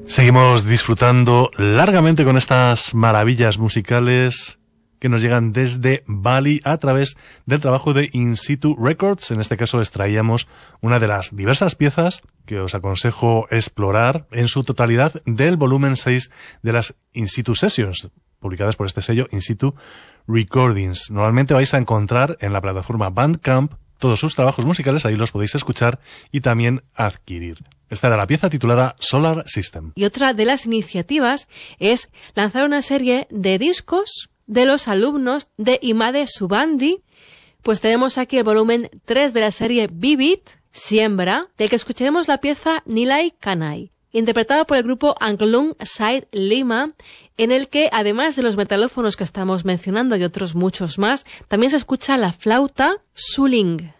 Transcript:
Seguimos disfrutando largamente con estas maravillas musicales que nos llegan desde Bali a través del trabajo de In Situ Records. En este caso les traíamos una de las diversas piezas que os aconsejo explorar en su totalidad del volumen 6 de las In Situ Sessions, publicadas por este sello In Situ Recordings. Normalmente vais a encontrar en la plataforma Bandcamp todos sus trabajos musicales, ahí los podéis escuchar y también adquirir. Esta era la pieza titulada Solar System. Y otra de las iniciativas es lanzar una serie de discos de los alumnos de Imade Subandi. Pues tenemos aquí el volumen 3 de la serie Vivid, Siembra, del que escucharemos la pieza Nilai Kanai, interpretado por el grupo Angklung Side Lima, en el que, además de los metalófonos que estamos mencionando y otros muchos más, también se escucha la flauta Suling.